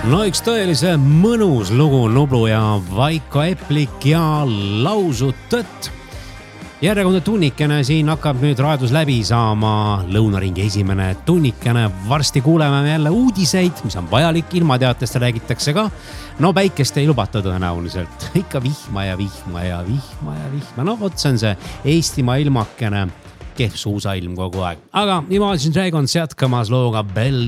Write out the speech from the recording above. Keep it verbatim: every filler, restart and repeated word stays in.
No üks tõelise mõnus lugu Nublu ja Vaiko Eplik ja lausud tõtt. Järjekordne tunnikene siin hakkab nüüd raadus läbi saama. Lõunaringi esimene tunnikene. Varsti kuuleme jälle uudiseid, mis on vajalik. Ilmateatest räägitakse ka. No päikest ei lubata tõenäoliselt. Ikka vihma ja vihma ja vihma ja vihma. No vot, see on see Eestimaa ilmakene. Kehv suusailm kogu aeg. Aga Imagine Dragons jätkamas looga Bell